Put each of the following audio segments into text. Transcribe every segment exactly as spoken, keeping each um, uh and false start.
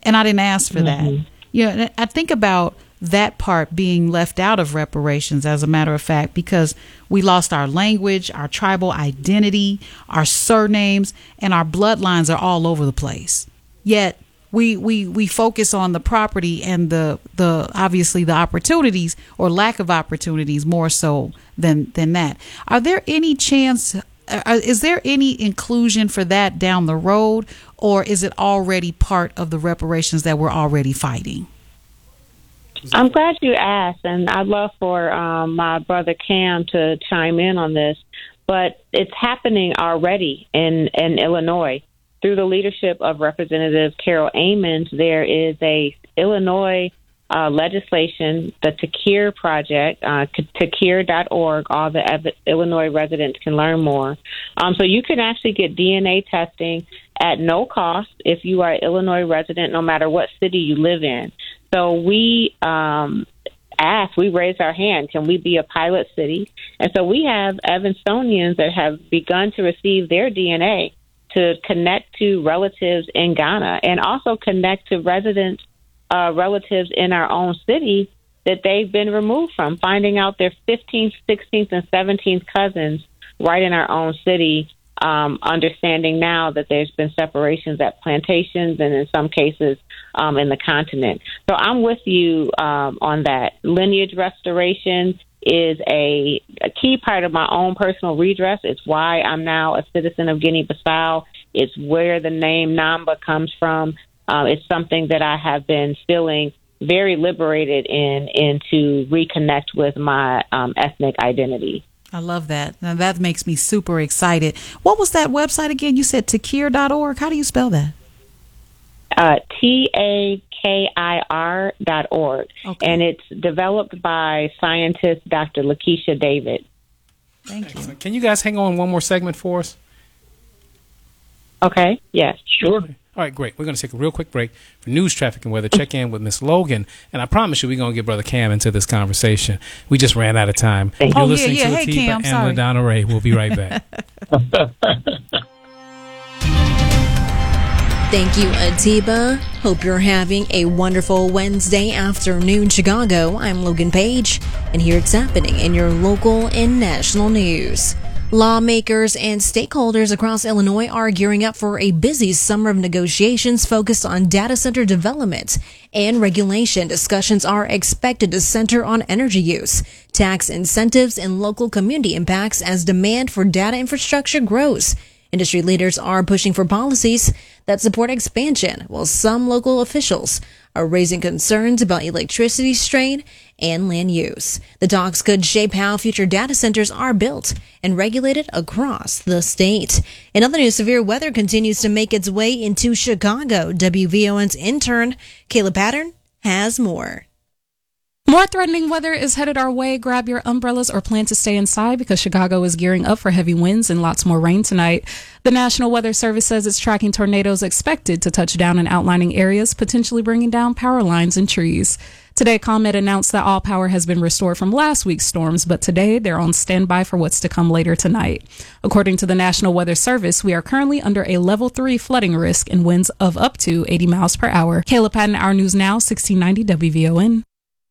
and I didn't ask for Mm-hmm. that. You know, I think about that part being left out of reparations, as a matter of fact, because we lost our language, our tribal identity, our surnames, and our bloodlines are all over the place. Yet we we we focus on the property and the the obviously the opportunities or lack of opportunities more so than than that. Are there any chance? Uh, is there any inclusion for that down the road, or is it already part of the reparations that we're already fighting? I'm glad you asked, and I'd love for um, my brother Cam to chime in on this, but it's happening already in, in Illinois. Through the leadership of Representative Carol Amons, there is a Illinois uh, legislation, the Takir Project, uh, takir dot org. All the Ev- Illinois residents can learn more. Um, so you can actually get D N A testing at no cost if you are an Illinois resident, no matter what city you live in. So we um, asked, we raised our hand, can we be a pilot city? And so we have Evanstonians that have begun to receive their D N A to connect to relatives in Ghana and also connect to residents, uh, relatives in our own city that they've been removed from, finding out their fifteenth, sixteenth, and seventeenth cousins right in our own city, um, understanding now that there's been separations at plantations and in some cases um, in the continent. So I'm with you um, on that. Lineage restoration is a, a key part of my own personal redress. It's why I'm now a citizen of Guinea-Bissau. It's where the name Namba comes from. Uh, it's something that I have been feeling very liberated in, in to reconnect with my um, ethnic identity. I love that. Now that makes me super excited. What was that website again? You said takir dot org. How do you spell that? Uh, T A K I R dot org. Okay. And it's developed by scientist Doctor Lakeisha David. Thank you. Can you guys hang on one more segment for us? Okay. Yes. Sure. All right, great. We're going to take a real quick break for news, traffic, and weather. Check in with Miss Logan. And I promise you, we're going to get Brother Cam into this conversation. We just ran out of time. Thank You're oh, listening yeah, yeah. to Hey, Atiba Cam, and sorry. LaDonna Ray. We'll be right back. Thank you, Atiba. Hope you're having a wonderful Wednesday afternoon, Chicago. I'm Logan Page, and here it's happening in your local and national news. Lawmakers and stakeholders across Illinois are gearing up for a busy summer of negotiations focused on data center development and regulation. Discussions are expected to center on energy use, tax incentives, and local community impacts as demand for data infrastructure grows. Industry leaders are pushing for policies that support expansion, while some local officials are raising concerns about electricity strain and land use. The talks could shape how future data centers are built and regulated across the state. In other news, severe weather continues to make its way into Chicago. W V O N's intern, Kayla Pattern, has more. More threatening weather is headed our way. Grab your umbrellas or plan to stay inside because Chicago is gearing up for heavy winds and lots more rain tonight. The National Weather Service says it's tracking tornadoes expected to touch down in outlying areas, potentially bringing down power lines and trees. Today, ComEd announced that all power has been restored from last week's storms, but today they're on standby for what's to come later tonight. According to the National Weather Service, we are currently under a level three flooding risk and winds of up to eighty miles per hour. Kayla Patton, Our News Now, sixteen ninety W V O N.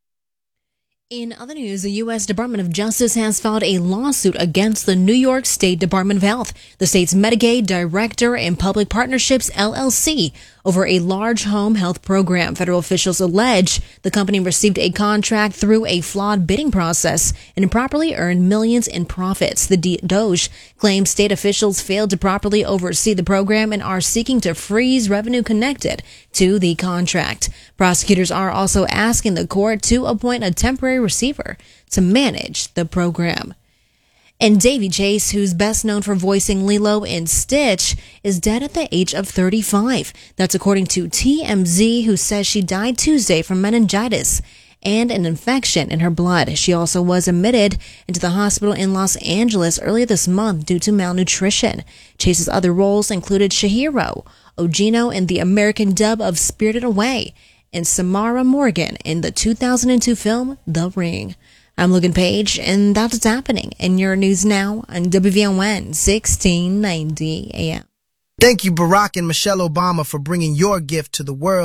In other news, the U S Department of Justice has filed a lawsuit against the New York State Department of Health, the state's Medicaid Director and Public Partnerships, L L C, over a large home health program. Federal officials allege the company received a contract through a flawed bidding process and improperly earned millions in profits. The D- DOJ claims state officials failed to properly oversee the program and are seeking to freeze revenue connected to the contract. Prosecutors are also asking the court to appoint a temporary receiver to manage the program. And Davy Chase, who's best known for voicing Lilo in Stitch, is dead at the age of thirty-five. That's according to T M Z, who says she died Tuesday from meningitis and an infection in her blood. She also was admitted into the hospital in Los Angeles earlier this month due to malnutrition. Chase's other roles included Chihiro, Ogino in the American dub of Spirited Away, and Samara Morgan in the two thousand two film The Ring. I'm Logan Page, and that's what's happening in your news now on W V O N sixteen ninety A M. Thank you, Barack and Michelle Obama, for bringing your gift to the world.